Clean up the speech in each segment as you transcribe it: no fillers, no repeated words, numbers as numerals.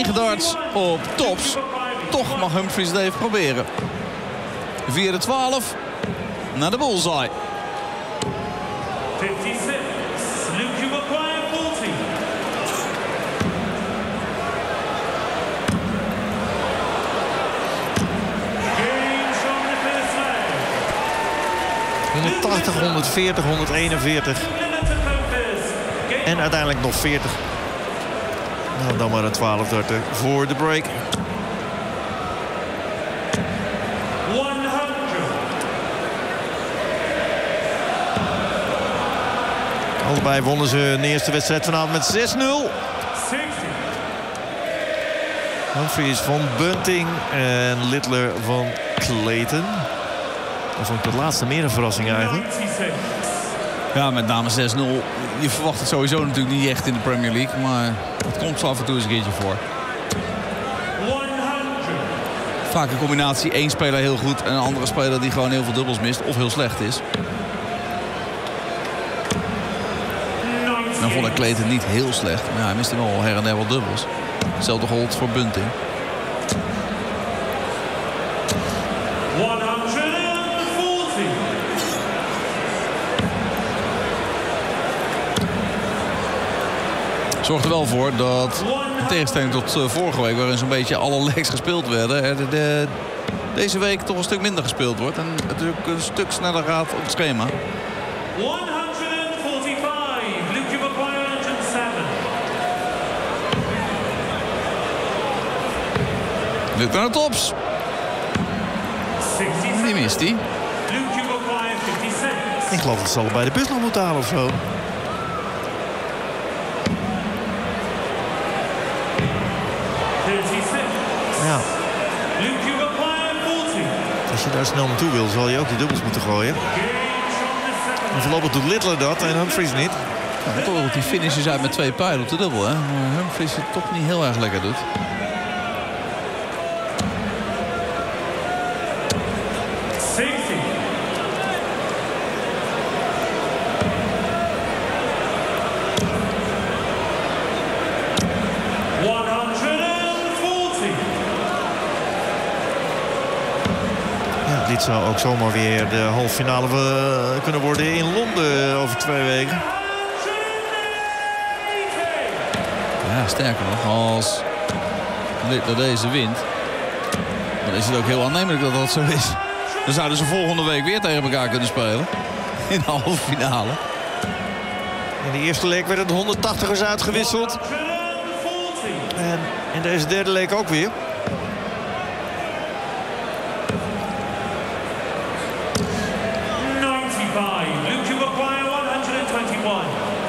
9 darts op tops. Toch mag Humphries het even proberen. Via de 12 naar de bullseye. 56, Luke Maguire 40. Games from the first leg. 180, 140, 141. En uiteindelijk nog 40. Nou, dan maar een 12 darten voor de break. 100. Allebei wonnen ze de eerste wedstrijd vanavond met 6-0. 60. Humphries van Bunting en Littler van Clayton. Dat vond ik de laatste meer een verrassing eigenlijk. 96. Ja, met name 6-0. Je verwacht het sowieso natuurlijk niet echt in de Premier League. Maar het komt zo af en toe eens een keertje voor. 100. Vaak een combinatie. Eén speler heel goed en een andere speler die gewoon heel veel dubbels mist. Of heel slecht is. Dan vond ik Clayton niet heel slecht. Maar ja, hij miste wel her en der wel dubbels. Hetzelfde gold voor Bunting. 140. Zorgt er wel voor dat, in tegenstelling tot vorige week, waarin zo'n beetje alle legs gespeeld werden, deze week toch een stuk minder gespeeld wordt. En het ook een stuk sneller gaat op het schema. 145. Luke Maguire 107. Lukt naar de tops. 67. Die mist hij. Luke Maguire 56. Ik geloof dat ze allebei de bus nog moeten halen of zo. 36. Ja, Luke Maguire 40. als je daar snel naartoe wil, zal je ook die dubbels moeten gooien. Games from the second. En voorlopig doet Littler dat en Humphries niet. Ja, toch ook die finishes uit met 2 pijlen op de dubbel. Hè? Maar Humphries het toch niet heel erg lekker doet. 60. Ja, dit zou ook zomaar weer de halve finale kunnen worden in Londen over 2 weken. Ja, sterker nog, als Littler deze wint, dan is het ook heel aannemelijk dat dat zo is. Dan zouden ze volgende week weer tegen elkaar kunnen spelen. In de halve finale. In de eerste leg werden de 180ers uitgewisseld. En in deze derde leg ook weer. Luke Maguire 121.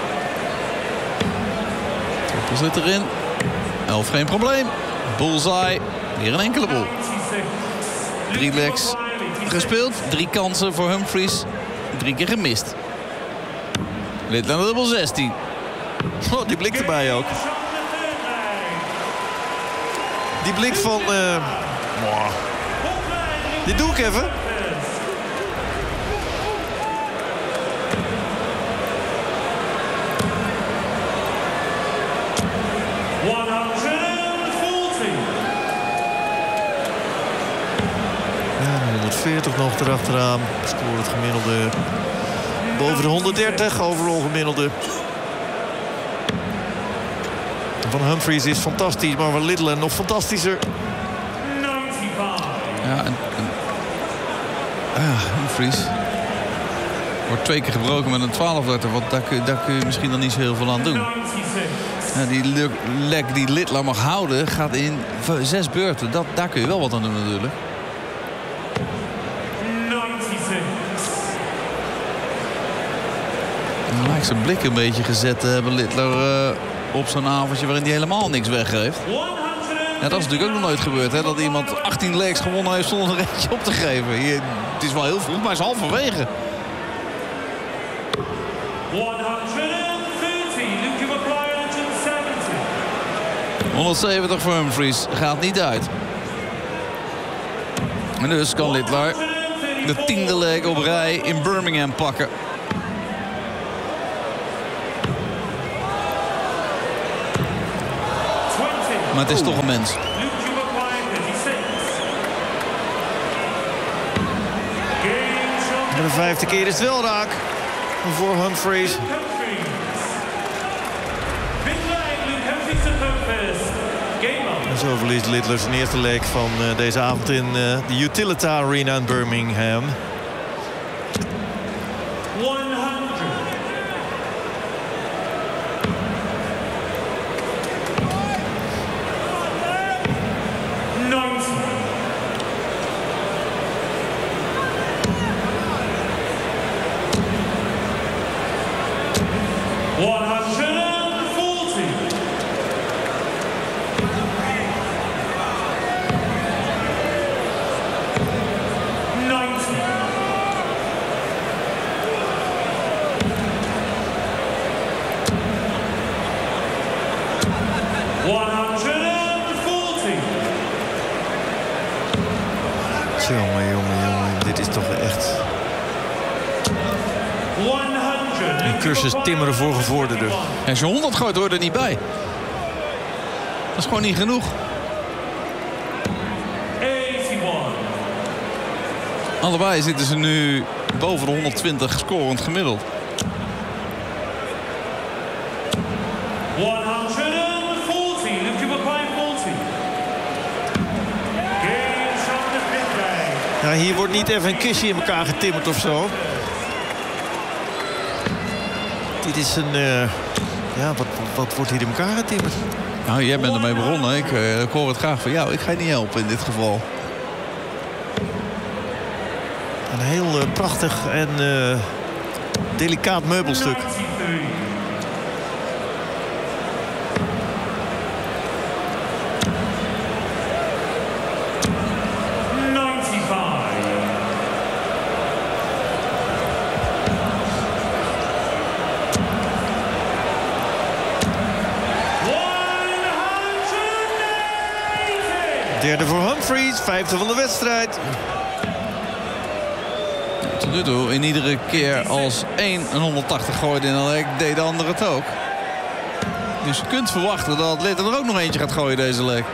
Toppel zit erin. 11 geen probleem. Bullseye. Weer een enkele bol. 3 legs gespeeld. 3 kansen voor Humphries. 3 keer gemist. Littler naar dubbel 16. Oh, die blik erbij ook. Die blik van... Dit doe ik even. Ja, 140 nog erachteraan. Scoort het gemiddelde boven de 130. Overal gemiddelde. Van Humphries is fantastisch, maar van Littler nog fantastischer. Ja, Humphries wordt 2 keer gebroken met een 12-letter. Want daar kun je misschien dan niet zo heel veel aan doen. Ja, die leg die Littler mag houden gaat in 6 beurten. Daar kun je wel wat aan doen natuurlijk. 96. Dan lijkt zijn blik een beetje gezet te hebben Littler op zo'n avondje waarin hij helemaal niks weggeeft. Ja, dat is natuurlijk ook nog nooit gebeurd. Hè? Dat iemand 18 legs gewonnen heeft zonder een eentje op te geven. Hier, het is wel heel vroeg, maar het is halverwege. 130. Luke Maguire 170. 170 voor Humphries. Gaat niet uit. En dus kan Littler de 10e leg op rij in Birmingham pakken. Maar het is toch een mens. Luke Maguire, 36. Game shot. Maar de 5e keer is het wel raak voor Humphries. Humphries. Big line, Luke Humphries to third first. Game on. En zo verliest Littler zijn eerste leg van deze avond in de Utilita Arena in Birmingham. 100. Jongen, dit is toch echt 100. een cursus timmeren voor gevorderden. En als je 100 gooit, hoort er niet bij. Dat is gewoon niet genoeg. 81. Allebei zitten ze nu boven de 120 scorend gemiddeld. 140. Luke Maguire, 40. Game shot to Finlay. Ja, hier wordt niet even een kistje in elkaar getimmerd of zo. Dit is een... ja, wat wordt hier in elkaar getimmerd? Nou, jij bent ermee begonnen. Ik hoor het graag van jou. Ik ga je niet helpen in dit geval. Een heel prachtig en delicaat meubelstuk. 93. Derde voor Humphries, 5e van de wedstrijd. Tot nu toe, in iedere keer als één een 180 gooide in een leg, deed de ander het ook. Dus je kunt verwachten dat Littler er ook nog eentje gaat gooien deze leg.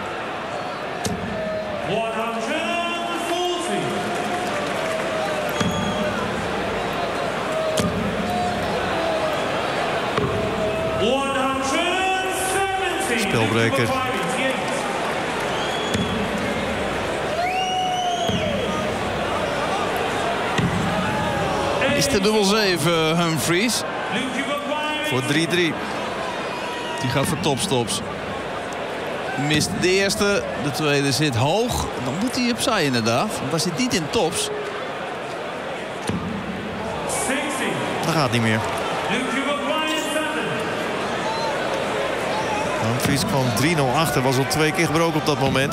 140. Spelbreker. Is de dubbel 7 Humphries. Voor 3-3. Die gaat voor topstops. Mist de eerste, de tweede zit hoog. Dan moet hij opzij inderdaad. Want hij zit niet in tops. 60. Dat gaat niet meer. Humphries kwam 3-0 achter. Was al 2 keer gebroken op dat moment.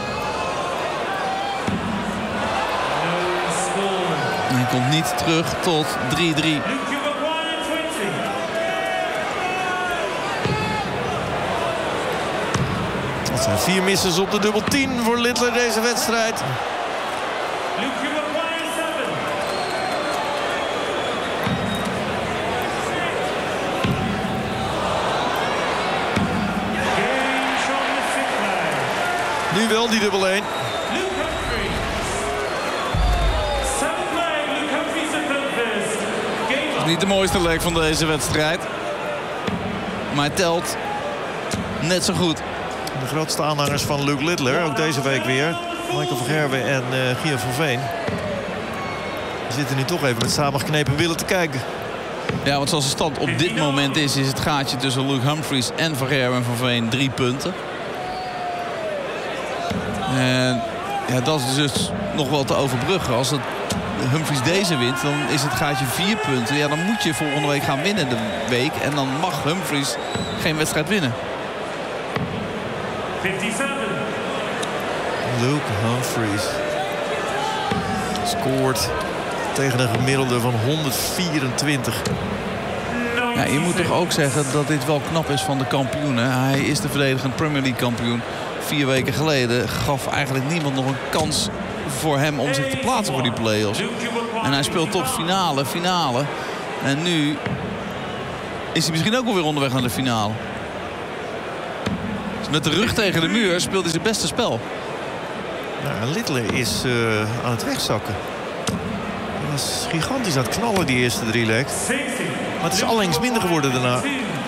En hij komt niet terug tot 3-3. Dat zijn 4 misses op de dubbel 10 voor Littler deze wedstrijd. Nu wel die dubbel 1. Niet de mooiste leg van deze wedstrijd. Maar hij telt net zo goed. De grootste aanhangers van Luke Littler, ook deze week weer. Michael van Gerwen en Guillaume van Veen. Die zitten nu toch even met samengeknepen billen te kijken. Ja, want zoals de stand op dit moment is het gaatje tussen Luke Humphries en Van Gerwen en Van Veen 3 punten. En ja, dat is dus nog wel te overbruggen. Als het Humphries deze wint, dan is het gaatje 4 punten. Ja, dan moet je volgende week gaan winnen de week. En dan mag Humphries geen wedstrijd winnen. 57. Luke Humphries scoort tegen een gemiddelde van 124. Ja, je moet toch ook zeggen dat dit wel knap is van de kampioenen. Hij is de verdedigend Premier League kampioen. 4 weken geleden gaf eigenlijk niemand nog een kans voor hem om zich te plaatsen voor die play-offs. En hij speelt tot finale. En nu is hij misschien ook wel weer onderweg naar de finale. Met de rug tegen de muur speelt hij zijn beste spel. Nou, Littler is aan het wegzakken. Hij was gigantisch aan het knallen die eerste 3 legs. Maar het is allengs minder geworden daarna.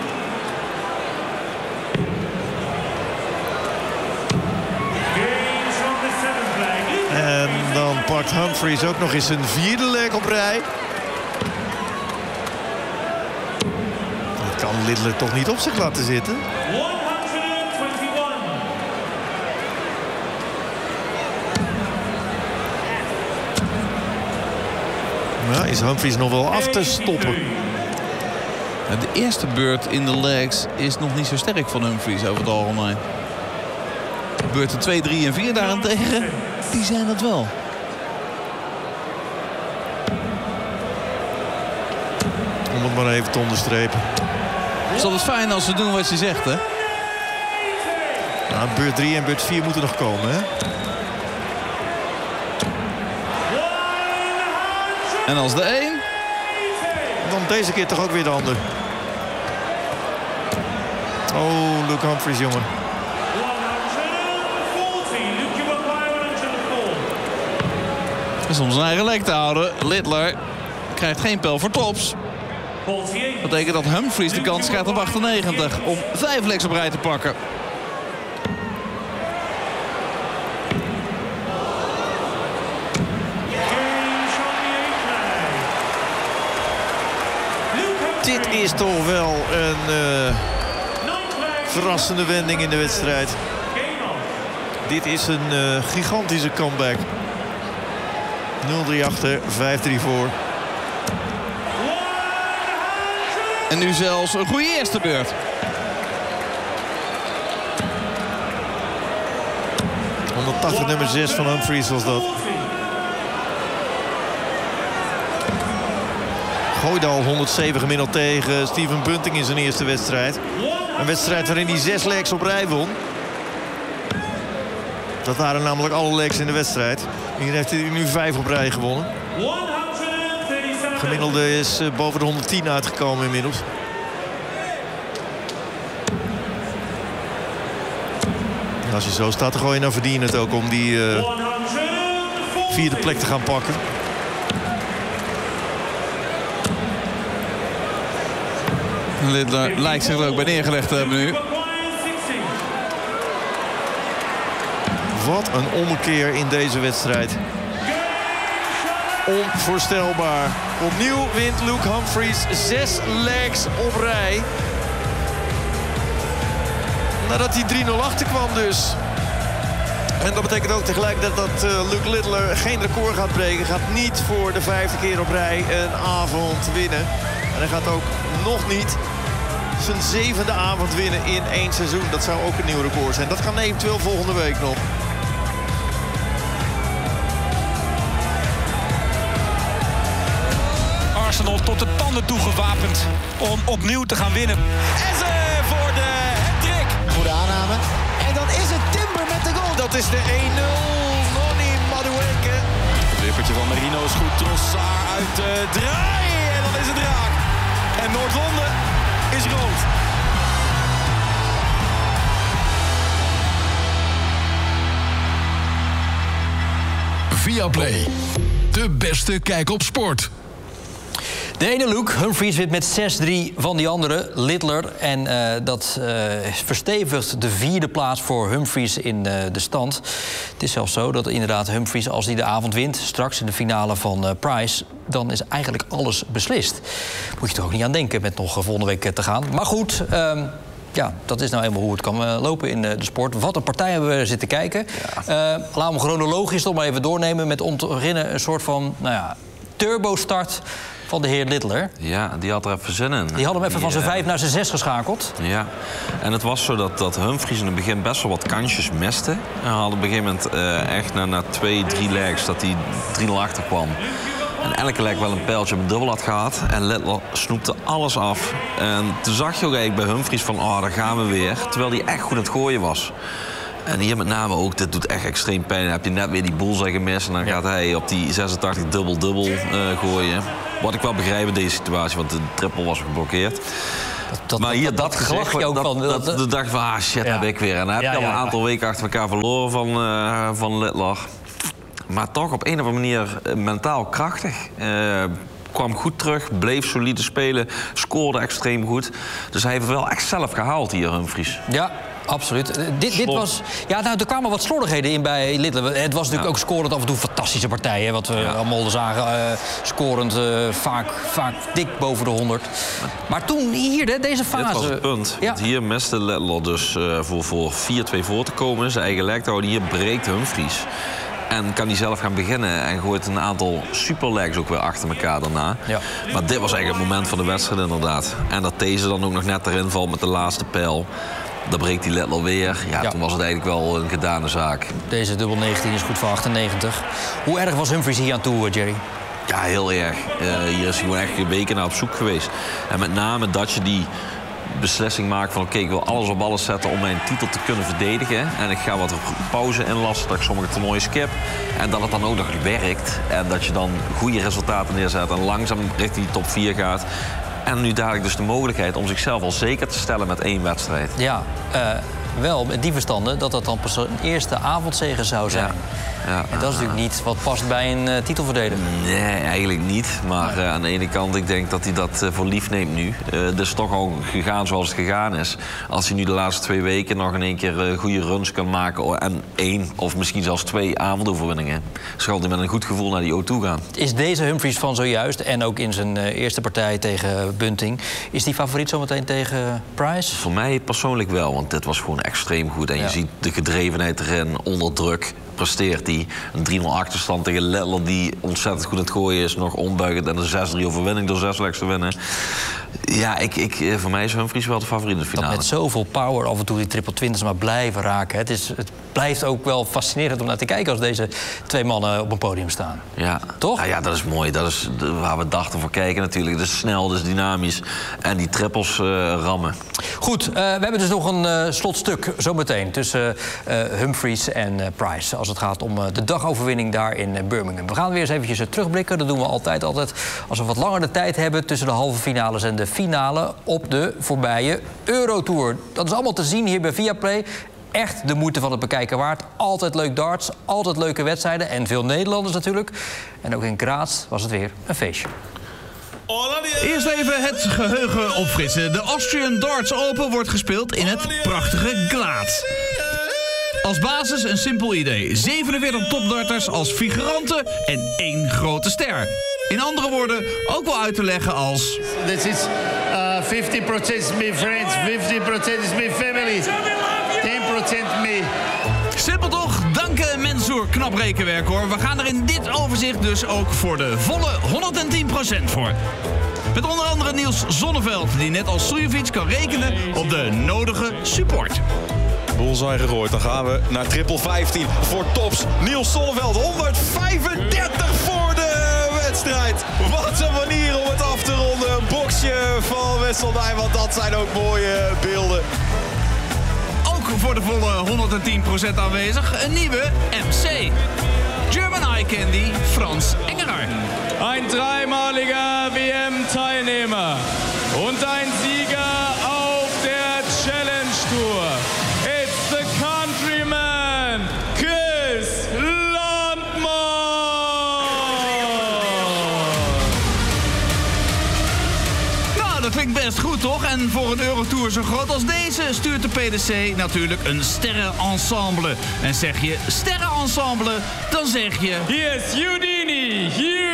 En dan pakt Humphries ook nog eens zijn 4e leg op rij. Dat kan Littler toch niet op zich laten zitten. 121. Nou, is Humphries nog wel af te stoppen. De eerste beurt in de legs is nog niet zo sterk van Humphries over het algemeen. Beurten 2, 3 en 4 daarentegen, die zijn het wel. Om het maar even te onderstrepen. Is altijd fijn als ze doen wat je zegt, hè? Nou, beurt 3 en beurt 4 moeten nog komen, hè? En als de 1... Dan deze keer toch ook weer de ander. Oh, Luke Humphries, jongen. 140. Luke Maguire 104. Is om zijn eigen leg te houden. Littler krijgt geen pijl voor tops. 48. Dat betekent dat Humphries de kans gaat op 98 om 5 legs op rij te pakken. Dit is toch wel een verrassende wending in de wedstrijd. Dit is een gigantische comeback. 0-3 achter, 5-3 voor. En nu zelfs een goede eerste beurt. Nummer 6 van Humphries was dat. Gooide al 107 gemiddeld tegen Steven Bunting in zijn eerste wedstrijd. Een wedstrijd waarin hij 6 legs op rij won. Dat waren namelijk alle legs in de wedstrijd. Hier heeft hij nu 5 op rij gewonnen. Gemiddelde is boven de 110 uitgekomen inmiddels. En als je zo staat te gooien, dan verdien je het ook om die 4e plek te gaan pakken. Littler lijkt zich er ook bij neergelegd te hebben nu. Wat een ommekeer in deze wedstrijd. Onvoorstelbaar. Opnieuw wint Luke Humphries 6 legs op rij. Nadat hij 3-0 achterkwam dus. En dat betekent ook tegelijkertijd dat Luke Littler geen record gaat breken. Gaat niet voor de 5e keer op rij een avond winnen. En hij gaat ook nog niet zijn 7e avond winnen in 1 seizoen. Dat zou ook een nieuw record zijn. Dat kan eventueel volgende week nog. Arsenal tot de tanden toe gewapend om opnieuw te gaan winnen. Eze voor de hat-trick. Goede aanname. En dan is het Timber met de goal. Dat is de 1-0. Noni Madueke. Het wippertje van Marino is goed. Trossard uit de draai. En dan is het raak. En Noord-Londen is rood. Viaplay. De beste kijk op sport. De ene Luke Humphries wint met 6-3 van die andere, Littler. En dat verstevigt de 4e plaats voor Humphries in de stand. Het is zelfs zo dat inderdaad Humphries, als hij de avond wint, straks in de finale van Price, dan is eigenlijk alles beslist. Moet je toch ook niet aan denken met nog volgende week te gaan. Maar goed, ja, dat is nou eenmaal hoe het kan lopen in de sport. Wat een partij hebben we zitten kijken. Ja. Laten we chronologisch toch maar even doornemen met om te beginnen een soort van turbo-start van de heer Littler. Ja, die had er even zin in. Die had hem even van zijn 5 naar zijn 6 geschakeld. Ja, en het was zo dat Humphries in het begin best wel wat kansjes miste. Hij had op een gegeven moment echt na 2, 3 legs dat hij 3-0 achterkwam. En elke leg wel een pijltje op een dubbel had gehad. En Littler snoepte alles af. En toen zag je ook eigenlijk bij Humphries van, daar gaan we weer. Terwijl hij echt goed aan het gooien was. En hier met name ook, dit doet echt extreem pijn. Dan heb je net weer die bullseye gemist en dan gaat hij op die 86 dubbel gooien. Wat ik wel begrijp in deze situatie, want de triple was geblokkeerd. Maar hier, dat zeg je ook van... Dat dacht van, shit, heb ik weer. En dan heb je al een aantal weken achter elkaar verloren van Littler. Maar toch op een of andere manier mentaal krachtig. Kwam goed terug, bleef solide spelen, scoorde extreem goed. Dus hij heeft het wel echt zelf gehaald hier, Humphries. Ja, absoluut. Dit was... Ja, nou, er kwamen wat slordigheden in bij Littler. Het was natuurlijk ook scorend af en toe fantastische partijen. Wat we allemaal zagen. Scorend vaak dik boven de 100. Maar toen hier, deze fase... Dit was het punt. Ja. Want hier miste Littler dus voor 4-2 voor te komen. Zijn eigen lek te houden. Hier breekt Humphries. En kan hij zelf gaan beginnen en gooit een aantal superlegs ook weer achter elkaar daarna. Ja. Maar dit was eigenlijk het moment van de wedstrijd inderdaad. En dat deze dan ook nog net erin valt met de laatste pijl. Dan breekt die Littler weer. Ja, toen was het eigenlijk wel een gedane zaak. Deze dubbel 19 is goed voor 98. Hoe erg was Humphries hier aan toe, Jerry? Ja, heel erg. Hier is hij gewoon echt weken naar op zoek geweest. En met name dat je die beslissing maakt van oké, ik wil alles op alles zetten om mijn titel te kunnen verdedigen. En ik ga wat pauze inlassen, dat ik sommige toernooien skip. En dat het dan ook nog werkt. En dat je dan goede resultaten neerzet en langzaam richting die top 4 gaat. En nu dadelijk dus de mogelijkheid om zichzelf al zeker te stellen met 1 wedstrijd. Ja, wel met die verstanden dat dan pas een eerste avondzege zou zijn. Ja, en dat is natuurlijk niet wat past bij een titelverdediger. Nee, eigenlijk niet. Maar aan de ene kant, ik denk dat hij dat voor lief neemt nu. Het is toch al gegaan zoals het gegaan is. Als hij nu de laatste 2 weken nog in één keer goede runs kan maken... en 1 of misschien zelfs 2 avondoverwinningen... zal hij met een goed gevoel naar die O2 gaan. Is deze Humphries van zojuist, en ook in zijn eerste partij tegen Bunting... is die favoriet zometeen tegen Price? Voor mij persoonlijk wel, want dit was gewoon extreem goed. En je ziet de gedrevenheid erin, onder druk... presteert hij. Een 3-0 achterstand tegen Littler die ontzettend goed aan het gooien is. Nog onbuigend en een 6-3 overwinning door 6 legs te winnen. Ja, voor mij is Humphries wel de favoriet in de finale. Dat met zoveel power af en toe die triple 20's maar blijven raken. Het blijft ook wel fascinerend om naar te kijken als deze 2 mannen op een podium staan. Ja. Toch? Ja, dat is mooi. Dat is waar we dachten voor kijken natuurlijk. Het is snel, het is dynamisch. En die trippels rammen. Goed, we hebben dus nog een slotstuk zometeen tussen Humphries en Price. Als het gaat om de dagoverwinning daar in Birmingham. We gaan weer eens eventjes terugblikken. Dat doen we altijd als we wat langer de tijd hebben tussen de halve finales en de finale op de voorbije Eurotour. Dat is allemaal te zien hier bij Viaplay. Echt de moeite van het bekijken waard. Altijd leuk darts, altijd leuke wedstrijden en veel Nederlanders natuurlijk. En ook in Graz was het weer een feestje. Eerst even het geheugen opfrissen. De Austrian Darts Open wordt gespeeld in het prachtige Graz. Als basis een simpel idee. 47 topdarters als figuranten en 1 grote ster. In andere woorden ook wel uit te leggen als... This is 50% is my friends, 50% is my family, 10% me. Simpel toch? Dank Mansour. Knap rekenwerk hoor. We gaan er in dit overzicht dus ook voor de volle 110% voor. Met onder andere Niels Zonneveld, die net als Sujovic kan rekenen op de nodige support. Bullseye gegooid, dan gaan we naar triple 15 voor tops. Niels Zonneveld, 135 voor de wedstrijd. Wat een manier om het af te ronden. Een boxje van Wesseldij, want dat zijn ook mooie beelden. Ook voor de volle 110% aanwezig een nieuwe MC. German Eye Candy, Frans Engerer. Ein dreimaliger WM-Teilnehmer und ein Sieger auf der Challenge Tour. It's the countryman, Chris Landmann. Nou, dat klinkt best goed, toch? En voor een Eurotour zo groot als deze stuurt de PDC natuurlijk een sterrenensemble. En zeg je sterrenensemble, dan zeg je... Hier is Houdini,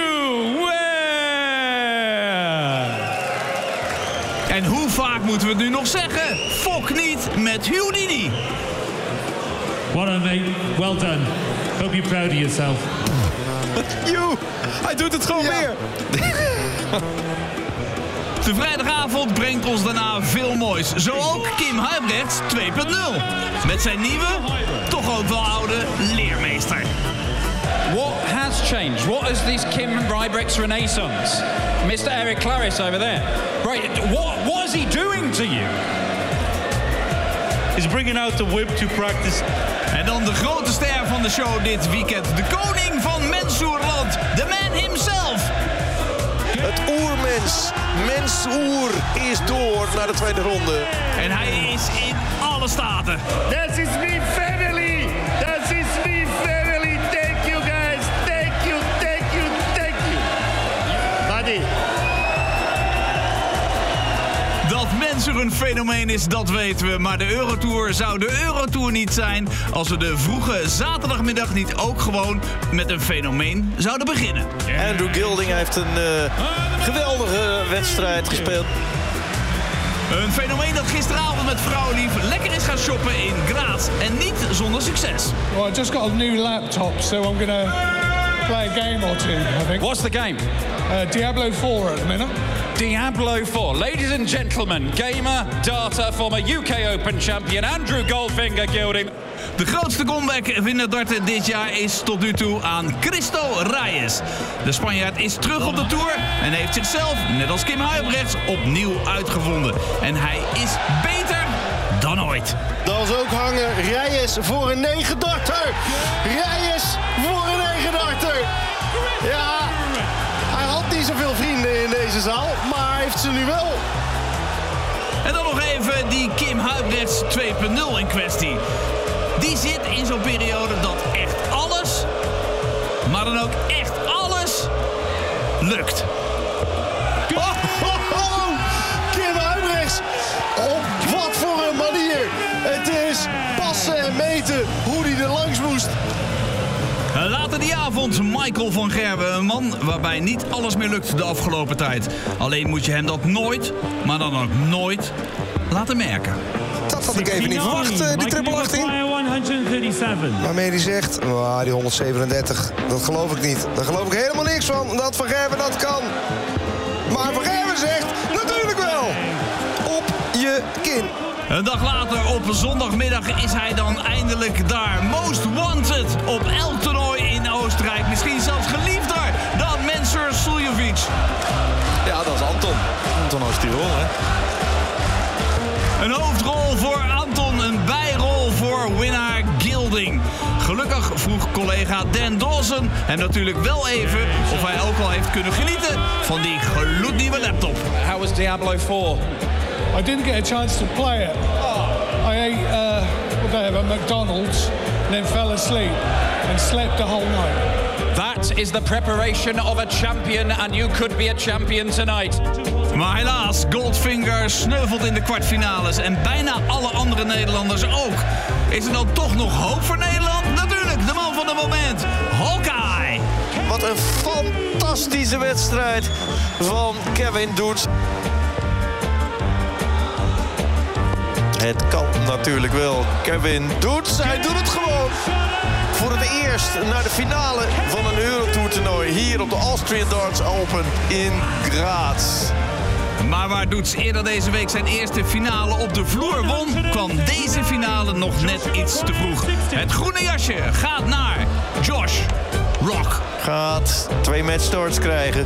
En hoe vaak moeten we het nu nog zeggen? Fok niet met Houdini. Well done, mate. Well done. Hope you're proud of yourself. Hij doet het gewoon weer. De vrijdagavond brengt ons daarna veel moois. Zo ook Kim Huybrechts 2.0. Met zijn nieuwe, toch ook wel oude leermeester. What has changed? What is this Kim Huybrechts renaissance? Mr. Eric Claris over there. Right, what is he doing to you? He's bringing out the whip to practice. En dan de grote ster van de show dit weekend. De koning van Mansourland. De man himself. Het oermens, Mensur, is door naar de tweede ronde. En hij is in alle staten. That is me family. That is me family. Thank you guys. Thank you, thank you, thank you. Buddy. Dat Mensur een fenomeen is, dat weten we. Maar de Eurotour zou de Eurotour niet zijn als we de vroege zaterdagmiddag niet ook gewoon met een fenomeen zouden beginnen. Andrew Gilding heeft een geweldige wedstrijd gespeeld. Een fenomeen dat gisteravond met vrouwenlief lekker is gaan shoppen in Graz. En niet zonder succes. Well, I just got a new laptop, so I'm gonna play a game or two, I think. What's the game? Diablo 4 at the minute. Diablo 4. Ladies and gentlemen, gamer, data, former UK Open champion Andrew Goldfinger Gilding. De grootste comeback in het darten dit jaar is tot nu toe aan Cristo Reyes. De Spanjaard is terug op de Tour en heeft zichzelf, net als Kim Huybrechts, opnieuw uitgevonden. En hij is beter dan ooit. Dat is ook hangen. Reyes voor een 9-darter. Reyes voor een 9-darter. Ja, hij had niet zoveel vrienden in deze zaal, maar hij heeft ze nu wel. En dan nog even die Kim Huybrechts 2.0 in kwestie. Die zit in zo'n periode dat echt alles, maar dan ook echt alles, lukt. Kim Huybrechts, op wat voor een manier. Het is passen en meten hoe hij er langs moest. Later die avond Michael van Gerwen, een man waarbij niet alles meer lukt de afgelopen tijd. Alleen moet je hem dat nooit, maar dan ook nooit, laten merken. Dat had ik even niet verwacht, die triple 18. Waarmee hij zegt, die 137, dat geloof ik niet. Daar geloof ik helemaal niks van, dat Van Gerwen dat kan. Maar Van Gerwen zegt, natuurlijk wel. Op je kin. Een dag later op zondagmiddag is hij dan eindelijk daar. Most wanted op elk toernooi in Oostenrijk. Misschien zelfs geliefder dan Mensur Suljovic. Ja, dat is Anton. Anton Oost-Tirol, hè. Een hoofdrol voor Anton, een bijrol voor winnaar Gilding. Gelukkig vroeg collega Dan Dawson hem natuurlijk wel even of hij ook al heeft kunnen genieten van die gloednieuwe laptop. How was Diablo 4? I didn't get a chance to play it. I ate what they have at McDonald's, then fell asleep and slept the whole night. That is the preparation of a champion and you could be a champion tonight. Maar helaas, Goldfinger sneuvelt in de kwartfinales en bijna alle andere Nederlanders ook. Is er dan toch nog hoop voor Nederland? Natuurlijk, de man van het moment, Hawkeye. Wat een fantastische wedstrijd van Kevin Doets. Het kan natuurlijk wel. Kevin Doets, hij doet het gewoon. Voor het eerst naar de finale van een Eurotour-toernooi hier op de Austrian Darts Open in Graz. Maar waar Doets eerder deze week zijn eerste finale op de vloer won, kwam deze finale nog net iets te vroeg. Het groene jasje gaat naar Josh Rock. Gaat 2 matchstarts krijgen.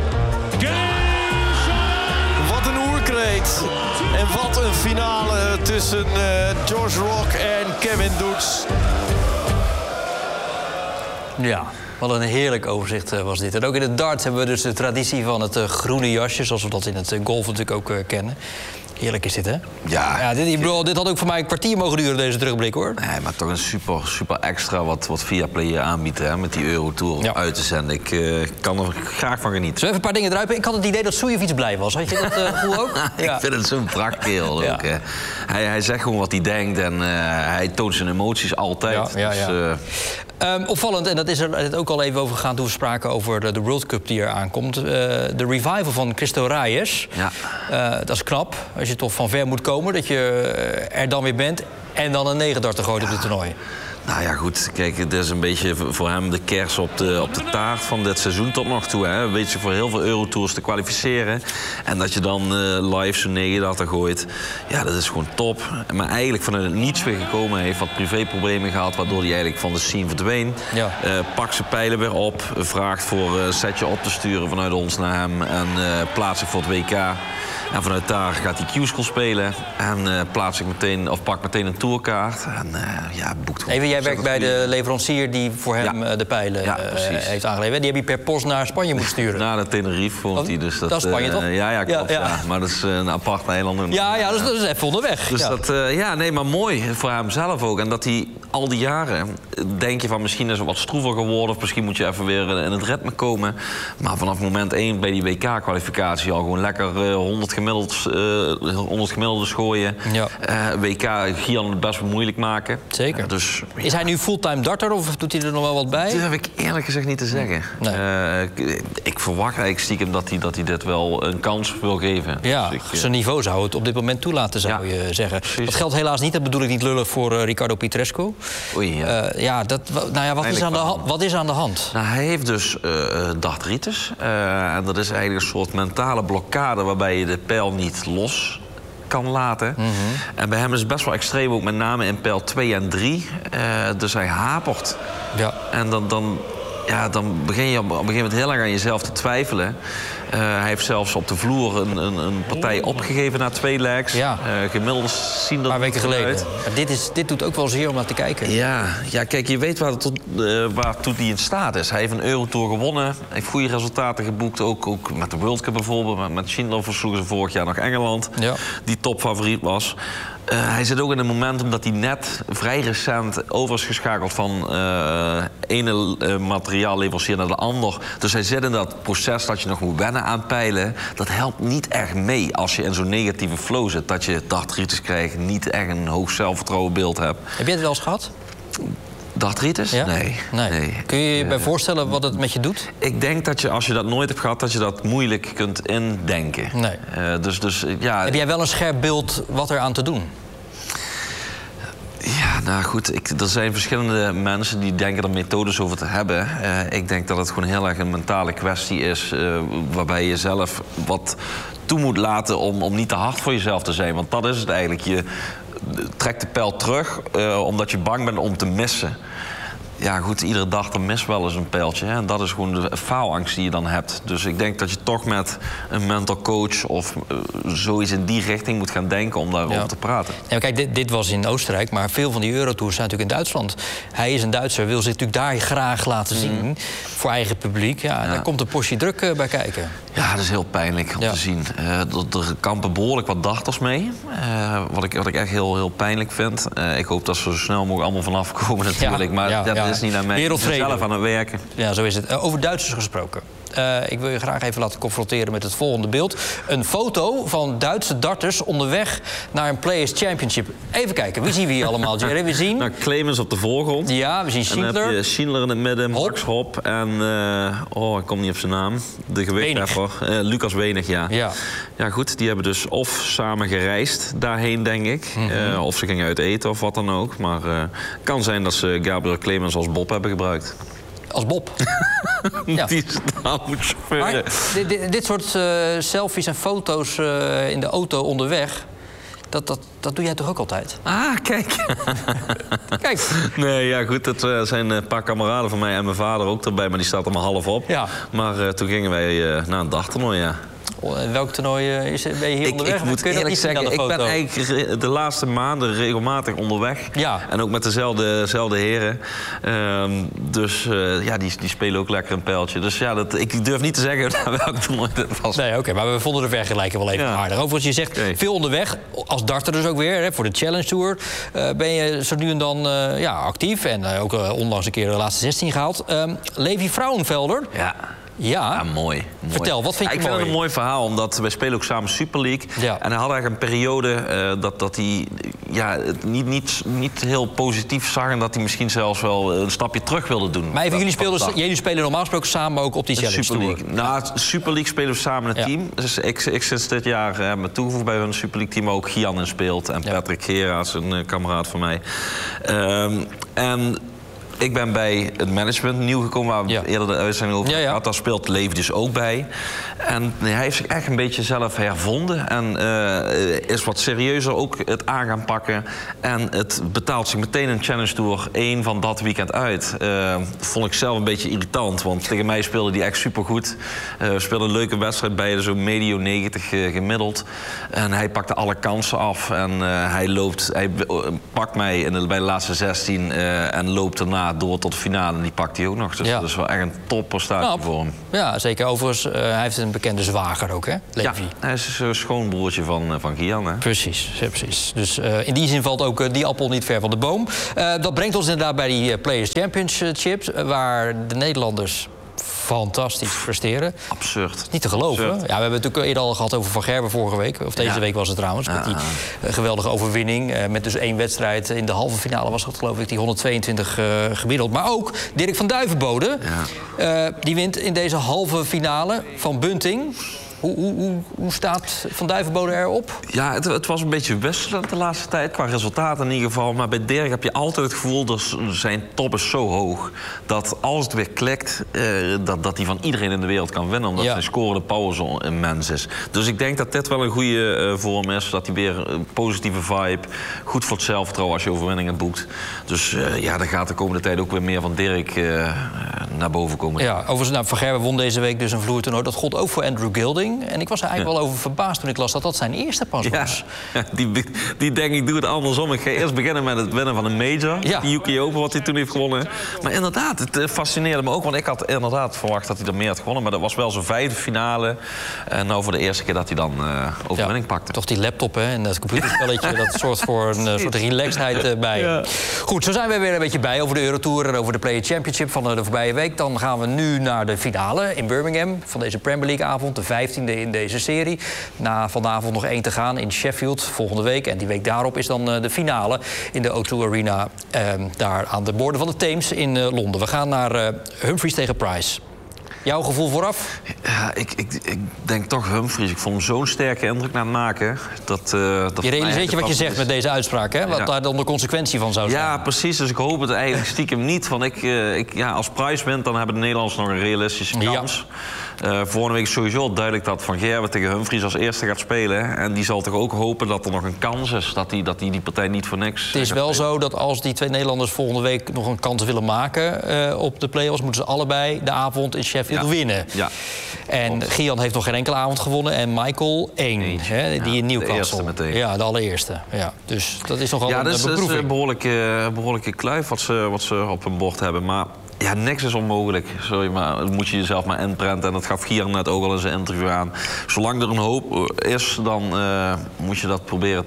Wat een oerkreet. En wat een finale tussen Josh Rock en Kevin Doets. Ja, wat een heerlijk overzicht was dit. En ook in het dart hebben we dus de traditie van het groene jasje, zoals we dat in het golf natuurlijk ook kennen. Heerlijk is dit, hè? Ja. Dit had ook voor mij een kwartier mogen duren, deze terugblik, hoor. Nee, maar toch een super extra wat Viaplay aanbiedt, hè, met die Eurotour uit te zenden. Ik kan er graag van genieten. Zullen we even een paar dingen eruit? Ik had het idee dat Suljovic blij was. Had je dat gevoel ook? Ik vind het zo'n prachtkerel ook. Hè. Hij zegt gewoon wat hij denkt en hij toont zijn emoties altijd. Opvallend, en dat is er net ook al even over gegaan toen we spraken over de World Cup die er aankomt. De revival van Cristo Reyes. Ja. Dat is knap, als je toch van ver moet komen, dat je er dan weer bent. En dan een 9-darter gooit op dit toernooi. Nou ja, goed. Kijk, het is een beetje voor hem de kers op de taart van dit seizoen tot nog toe. Hè. Weet je, voor heel veel Eurotours te kwalificeren. En dat je dan live zo'n 9-darter gooit. Ja, dat is gewoon top. Maar eigenlijk vanuit het niets weer gekomen. Hij heeft wat privéproblemen gehad, waardoor hij eigenlijk van de scene verdween. Ja. Pakt zijn pijlen weer op. Vraagt voor een setje op te sturen vanuit ons naar hem. En plaatst zich voor het WK. En vanuit daar gaat hij Q-school spelen. En pak meteen een tourkaart. En boekt gewoon... Even, jij werkt bij de leverancier die voor hem de pijlen heeft aangeleverd. Die heb je per post naar Spanje moeten sturen. Naar de Tenerife woont hij. Dus dat is Spanje, toch? Ja, klopt. Ja. Maar dat is een apart eiland. Ja, dat is even onderweg. Dus maar mooi voor hemzelf ook. En dat hij al die jaren, denk je van misschien is het wat stroever geworden... of misschien moet je even weer in het ritme komen. Maar vanaf moment 1 bij die WK-kwalificatie al gewoon lekker 100 gemiddeldes gooien. Ja. WK Gian het best wel moeilijk maken. Zeker. Dus, is hij nu fulltime darter of doet hij er nog wel wat bij? Dat heb ik eerlijk gezegd niet te zeggen. Nee. Ik verwacht eigenlijk stiekem dat hij dit wel een kans wil geven. Ja, dus zijn niveau zou het op dit moment toelaten, zou je zeggen. Precies. Dat geldt helaas niet, dat bedoel ik niet lullig voor Ricardo Pietreczko. Oei, wat is aan de hand? Nou, hij heeft dus dartritis. En dat is eigenlijk een soort mentale blokkade waarbij je de pijl niet los kan laten. En bij hem is het best wel extreem, ook met name in pijl 2 en 3. Dus hij hapert. Ja. En dan begin je op een gegeven moment heel erg aan jezelf te twijfelen. Hij heeft zelfs op de vloer een partij opgegeven na 2 legs. Ja. Gemiddeld zien dat een paar weken geleden. Dit doet ook wel zeer om naar te kijken. Ja, kijk, je weet waartoe hij in staat is. Hij heeft een Eurotour gewonnen. Hij heeft goede resultaten geboekt. Ook met de World Cup bijvoorbeeld. Met Schindler versloegen ze vorig jaar nog Engeland. Ja. Die topfavoriet was. Hij zit ook in een momentum dat hij net vrij recent over is geschakeld van ene materiaalleverancier naar de ander. Dus hij zit in dat proces dat je nog moet wennen aan pijlen. Dat helpt niet echt mee als je in zo'n negatieve flow zit. Dat je dartritis krijgt, niet echt een hoog zelfvertrouwenbeeld hebt. Heb je het wel eens gehad? Dartritis? Ja? Nee. Kun je je bij voorstellen wat het met je doet? Ik denk dat je, als je dat nooit hebt gehad, dat je dat moeilijk kunt indenken. Nee. Heb jij wel een scherp beeld wat er aan te doen? Ja, nou goed, er zijn verschillende mensen die denken er methodes over te hebben. Ik denk dat het gewoon heel erg een mentale kwestie is, waarbij je zelf wat toe moet laten om niet te hard voor jezelf te zijn. Want dat is het eigenlijk. Je trekt de pijl terug omdat je bang bent om te missen. Ja goed, iedere dag dan mist wel eens een pijltje. Hè? En dat is gewoon de faalangst die je dan hebt. Dus ik denk dat je toch met een mental coach of zoiets in die richting moet gaan denken om daarover te praten. Ja, kijk, dit was in Oostenrijk, maar veel van die Eurotours zijn natuurlijk in Duitsland. Hij is een Duitser, wil zich natuurlijk daar graag laten zien voor eigen publiek. Ja, daar komt een portie druk bij kijken. Ja, dat is heel pijnlijk om te zien. Er kampen behoorlijk wat darters mee. Wat ik echt heel, heel pijnlijk vind. Ik hoop dat ze zo snel mogelijk allemaal vanaf komen natuurlijk. Maar dat is niet aan mij. Ik ben zelf aan het werken. Ja, zo is het. Over Duitsers gesproken. Ik wil je graag even laten confronteren met het volgende beeld. Een foto van Duitse darters onderweg naar een Players Championship. Even kijken, wie zien we hier allemaal, Jerry? We zien... Nou, Clemens op de voorgrond. Ja, we zien Schindler. En dan heb je Schindler in het midden, Max Hop en... ik kom niet op zijn naam. De gewichtheffer. Lucas Wenig, ja. Ja, goed, die hebben dus of samen gereisd daarheen, denk ik. Of ze gingen uit eten of wat dan ook. Maar het kan zijn dat ze Gabriel Clemens als Bob hebben gebruikt. Als Bob? Ja. Die is nou chauffeur. Dit soort selfies en foto's in de auto onderweg... Dat doe jij toch ook altijd? Ah, kijk. Kijk. Nee, ja goed, dat zijn een paar kameraden van mij en mijn vader ook erbij... maar die staat er maar half op. Ja. Maar toen gingen wij naar een dagtoernooi, ja. Welk toernooi ben je hier onderweg? Ik moet eerlijk zeggen, ik ben eigenlijk de laatste maanden regelmatig onderweg. Ja. En ook met dezelfde heren. Die spelen ook lekker een pijltje. Dus ja, ik durf niet te zeggen welk toernooi dit was. Nee, oké, maar we vonden de vergelijking wel even aardig. Overigens, je zegt veel onderweg, als darter dus ook weer, hè, voor de Challenge Tour. Ben je zo nu en dan actief en ook onlangs een keer de laatste 16 gehaald. Levi Frauenfelder. Ja, mooi. Vertel, wat vind je mooi? Ik vind het een mooi verhaal, omdat wij spelen ook samen Super League. Ja. En hij had eigenlijk een periode dat hij het niet heel positief zag... en dat hij misschien zelfs wel een stapje terug wilde doen. Maar even, jullie spelen normaal gesproken samen ook op die Challenge Super League. Nou, Super League spelen we samen in het team. Dus ik sinds dit jaar heb me toegevoegd bij hun Super League team... waar ook Gian in speelt en Patrick Geraas, een kameraad van mij. Ik ben bij het management nieuw gekomen, waar we eerder de uitzending over had. Daar speelt Levi dus ook bij. En hij heeft zich echt een beetje zelf hervonden. En is wat serieuzer ook het aan gaan pakken. En het betaalt zich meteen een Challenge Tour 1 van dat weekend uit. Vond ik zelf een beetje irritant, want tegen mij speelde hij echt supergoed. Speelde een leuke wedstrijd bij, zo'n medio 90 gemiddeld. En hij pakte alle kansen af. En hij pakt mij bij de laatste 16 en loopt daarna door tot de finale. En die pakt hij ook nog. Dus dat is wel echt een topprestatie voor hem. Ja, zeker. Overigens, hij heeft een bekende zwager ook, hè? Levi. Ja, hij is een schoonbroertje van Gian, hè? Precies. Dus in die zin valt ook die appel niet ver van de boom. Dat brengt ons inderdaad bij die Players Championships, waar de Nederlanders fantastisch presteren. Absurd. Niet te geloven. Absurd. Ja, we hebben het natuurlijk eerder al gehad over Van Gerwen vorige week. Of deze week was het trouwens. Met die geweldige overwinning. Met dus 1 wedstrijd. In de halve finale was dat geloof ik die 122 gemiddeld. Maar ook Dirk van Duivenbode. Die wint in deze halve finale van Bunting. Hoe staat Van Duivenbode erop? Ja, het was een beetje wisselend de laatste tijd, qua resultaten in ieder geval. Maar bij Dirk heb je altijd het gevoel dat zijn top is zo hoog... dat als het weer klikt, dat hij van iedereen in de wereld kan winnen. Omdat zijn scorende power zo immens is. Dus ik denk dat dit wel een goede vorm is. Dat hij weer een positieve vibe, goed voor het zelfvertrouwen als je overwinningen boekt. Dus dan gaat de komende tijd ook weer meer van Dirk naar boven komen. Ja, overigens, Van Gerwen won deze week dus een vloertoernooi. Dat gold ook voor Andrew Gilding. En ik was er eigenlijk wel over verbaasd toen ik las dat zijn eerste pas was. Ja, die denk ik, doe het andersom. Ik ga eerst beginnen met het winnen van een major. De UK Open, wat hij toen heeft gewonnen. Maar inderdaad, het fascineerde me ook. Want ik had inderdaad verwacht dat hij er meer had gewonnen. Maar dat was wel zijn 5e finale. En nou voor de eerste keer dat hij dan overwinning pakte. Toch die laptop en dat computerspelletje. Dat zorgt voor een soort relaxedheid bij. Ja. Goed, zo zijn we weer een beetje bij over de Eurotour en over de Player Championship van de voorbije week. Dan gaan we nu naar de finale in Birmingham van deze Premier League avond. De 15e in deze serie. Na vanavond nog 1 te gaan in Sheffield volgende week. En die week daarop is dan de finale in de O2 Arena. Daar aan de boorden van de Theems in Londen. We gaan naar Humphries tegen Price. Jouw gevoel vooraf? Ja, ik denk toch Humphries. Ik vond hem zo'n sterke indruk naar het maken. Je realiseert je wat je zegt met deze uitspraak, hè? Wat daar dan de consequentie van zou zijn. Ja, precies. Dus ik hoop het eigenlijk stiekem niet. Want als Price wint, dan hebben de Nederlanders nog een realistische kans. Vorige week is sowieso duidelijk dat Van Gerwen tegen Humphries als eerste gaat spelen. En die zal toch ook hopen dat er nog een kans is. Dat die partij niet voor niks Het is wel zo dat als die 2 Nederlanders volgende week nog een kans willen maken op de play-offs, moeten ze allebei de avond in Sheffield winnen. Ja. En Gian heeft nog geen enkele avond gewonnen. En Michael 1, die in Newcastle. Ja, de allereerste. Ja. Dus dat is nogal een beproeving. Dat is een behoorlijke kluif wat ze op hun bord hebben. Maar ja, niks is onmogelijk. Sorry, maar dat moet je jezelf maar inprenten. En dat gaf Gian net ook al in zijn interview aan. Zolang er een hoop is, dan moet je dat proberen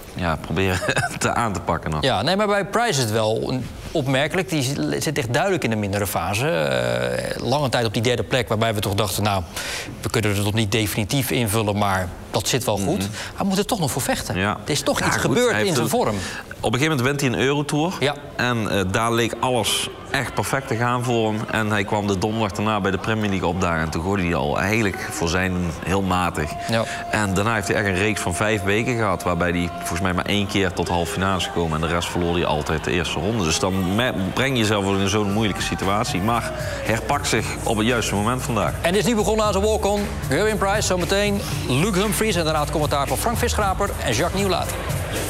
aan te pakken. Dan. Ja, nee, maar bij Price is het wel opmerkelijk. Die zit echt duidelijk in de mindere fase. Lange tijd op die 3e plek, waarbij we toch dachten, nou, we kunnen er nog niet definitief invullen, maar dat zit wel goed. Hij moet er toch nog voor vechten. Ja. Er is toch iets gebeurd in zijn vorm. Op een gegeven moment wint hij een Eurotour. Ja. En daar leek alles echt perfect te gaan voor hem. En hij kwam de donderdag daarna bij de Premier League opdagen. En toen gooide hij al eigenlijk voor zijn heel matig. Ja. En daarna heeft hij echt een reeks van 5 weken gehad. Waarbij hij volgens mij maar 1 keer tot halve finale is gekomen. En de rest verloor hij altijd de eerste ronde. Dus dan breng je jezelf in zo'n moeilijke situatie. Maar herpakt zich op het juiste moment vandaag. En is nu begonnen aan zijn walk-on. Gerwin Price, zometeen Luke Humphries. En daarna het commentaar van Frank Visgraper en Jacques Nieuwlaat.